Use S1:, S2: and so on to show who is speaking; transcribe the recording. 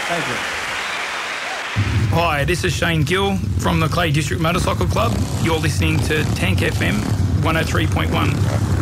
S1: Thank you.
S2: Hi, this is Shane Gill from the Clay District Motorcycle Club. You're listening to Tank FM 103.1.